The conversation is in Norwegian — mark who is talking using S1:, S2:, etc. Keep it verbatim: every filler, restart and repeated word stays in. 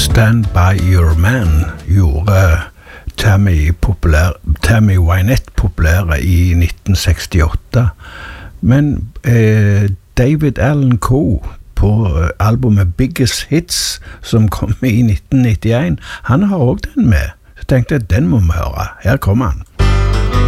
S1: Stand By Your Man gjorde Tammy, populær, Tammy Wynette populære i nitten sekstiåtte. Men eh, David Allan Coe på albumet Biggest Hits, som kom i nitten nittien, han har også den med. Så tenkte jeg, den må vi høre. Her kommer han.